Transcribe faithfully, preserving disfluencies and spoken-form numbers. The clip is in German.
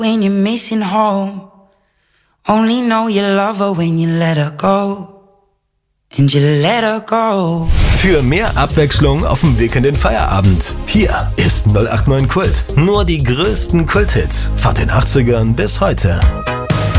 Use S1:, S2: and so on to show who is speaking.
S1: When you're missing home, only know you love her when you let her go. And you let her go.
S2: Für mehr Abwechslung auf dem Weg in den Feierabend. Hier ist null acht neun Kult. Nur die größten Kulthits von den achtzigern bis heute.